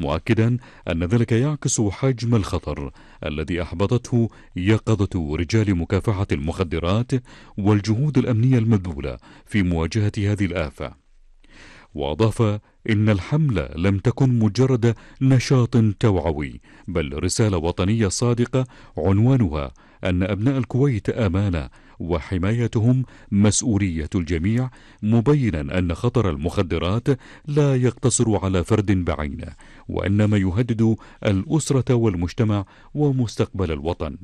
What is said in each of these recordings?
مؤكدا أن ذلك يعكس حجم الخطر الذي أحبطته يقظة رجال مكافحة المخدرات والجهود الأمنية المبذولة في مواجهة هذه الآفة. وأضاف إن الحملة لم تكن مجرد نشاط توعوي، بل رسالة وطنية صادقة عنوانها أن أبناء الكويت أمانة وحمايتهم مسؤولية الجميع، مبينا أن خطر المخدرات لا يقتصر على فرد بعينه، وإنما يهدد الأسرة والمجتمع ومستقبل الوطن.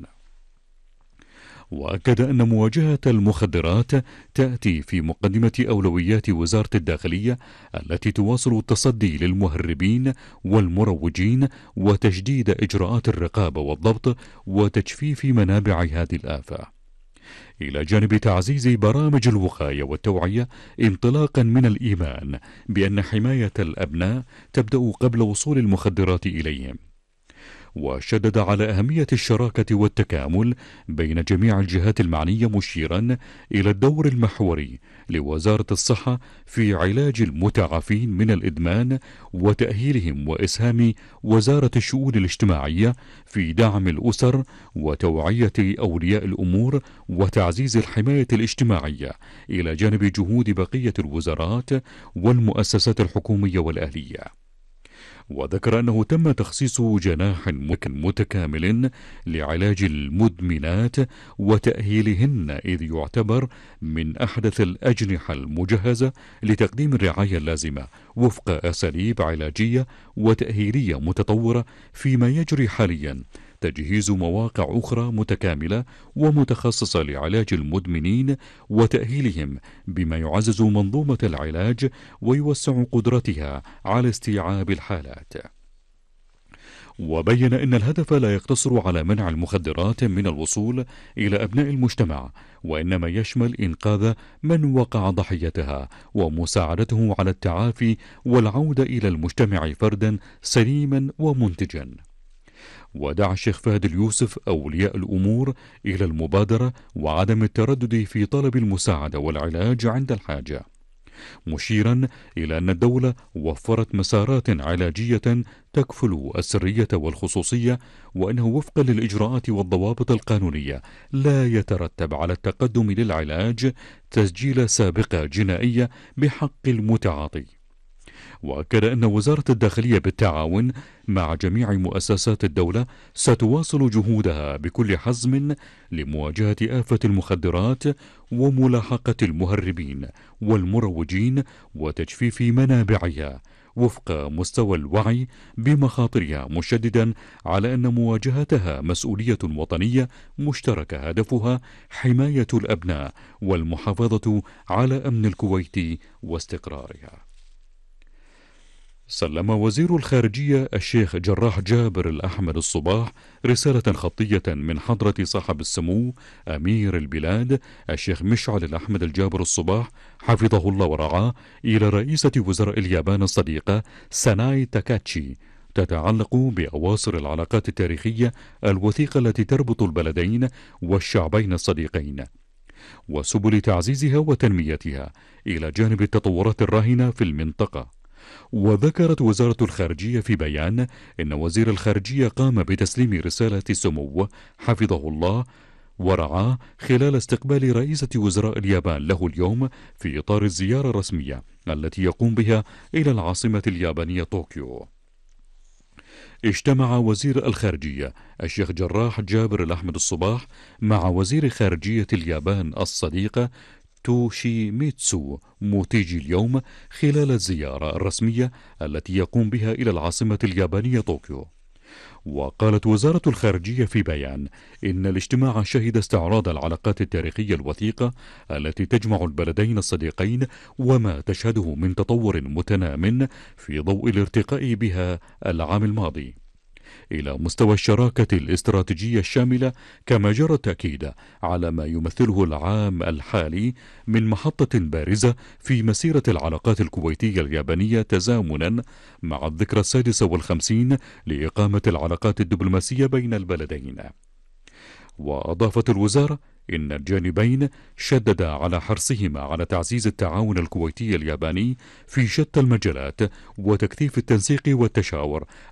وأكد أن مواجهة المخدرات تأتي في مقدمة أولويات وزارة الداخلية التي تواصل التصدي للمهربين والمروجين وتشديد إجراءات الرقابة والضبط وتجفيف منابع هذه الآفة، إلى جانب تعزيز برامج الوقاية والتوعية، انطلاقا من الإيمان بأن حماية الأبناء تبدأ قبل وصول المخدرات إليهم. وشدد على أهمية الشراكة والتكامل بين جميع الجهات المعنية، مشيرا إلى الدور المحوري لوزارة الصحة في علاج المتعافين من الإدمان وتأهيلهم، وإسهام وزارة الشؤون الاجتماعية في دعم الأسر وتوعية أولياء الأمور وتعزيز الحماية الاجتماعية، إلى جانب جهود بقية الوزارات والمؤسسات الحكومية والأهلية. وذكر أنه تم تخصيص جناح متكامل لعلاج المدمنات وتأهيلهن، إذ يعتبر من أحدث الأجنحة المجهزة لتقديم الرعاية اللازمة وفق أساليب علاجية وتأهيلية متطورة، فيما يجري حاليا تجهيز مواقع أخرى متكاملة ومتخصصة لعلاج المدمنين وتأهيلهم، بما يعزز منظومة العلاج ويوسع قدرتها على استيعاب الحالات. وبين أن الهدف لا يقتصر على منع المخدرات من الوصول إلى أبناء المجتمع، وإنما يشمل إنقاذ من وقع ضحيتها ومساعدته على التعافي والعودة إلى المجتمع فردا سليما ومنتجا. ودعا الشيخ فهد اليوسف أولياء الأمور إلى المبادرة وعدم التردد في طلب المساعدة والعلاج عند الحاجة، مشيرا إلى أن الدولة وفرت مسارات علاجية تكفل السرية والخصوصية، وأنه وفقا للإجراءات والضوابط القانونية لا يترتب على التقدم للعلاج تسجيل سابقة جنائية بحق المتعاطي. وأكد أن وزارة الداخلية بالتعاون مع جميع مؤسسات الدولة ستواصل جهودها بكل حزم لمواجهة آفة المخدرات وملاحقة المهربين والمروجين وتجفيف منابعها وفق مستوى الوعي بمخاطرها، مشددا على أن مواجهتها مسؤولية وطنية مشتركة هدفها حماية الأبناء والمحافظة على أمن الكويت واستقرارها. سلم وزير الخارجية الشيخ جراح جابر الأحمد الصباح رسالة خطية من حضرة صاحب السمو أمير البلاد الشيخ مشعل الأحمد الجابر الصباح حفظه الله ورعاه إلى رئيسة وزراء اليابان الصديقة ساناي تاكاتشي، تتعلق بأواصر العلاقات التاريخية الوثيقة التي تربط البلدين والشعبين الصديقين وسبل تعزيزها وتنميتها، إلى جانب التطورات الراهنة في المنطقة. وذكرت وزارة الخارجية في بيان إن وزير الخارجية قام بتسليم رسالة السمو حفظه الله ورعاه خلال استقبال رئيسة وزراء اليابان له اليوم في إطار الزيارة الرسمية التي يقوم بها إلى العاصمة اليابانية طوكيو. اجتمع وزير الخارجية الشيخ جراح جابر الأحمد الصباح مع وزير خارجية اليابان الصديقة توشيميتسو موتيجي اليوم خلال الزيارة الرسمية التي يقوم بها إلى العاصمة اليابانية طوكيو. وقالت وزارة الخارجية في بيان إن الاجتماع شهد استعراض العلاقات التاريخية الوثيقة التي تجمع البلدين الصديقين وما تشهده من تطور متنام في ضوء الارتقاء بها العام الماضي إلى مستوى الشراكة الاستراتيجية الشاملة، كما جرى التأكيد على ما يمثله العام الحالي من محطة بارزة في مسيرة العلاقات الكويتية اليابانية تزامنا مع الذكرى 56 لإقامة العلاقات الدبلوماسية بين البلدين. وأضافت الوزارة إن الجانبين شددا على حرصهما على تعزيز التعاون الكويتي الياباني في شتى المجالات وتكثيف التنسيق والتشاور